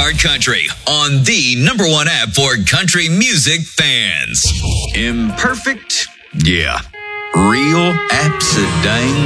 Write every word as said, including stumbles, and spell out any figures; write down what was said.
iHeart Country on the number one app for country music fans. Imperfect? Yeah. Real? Abso-dang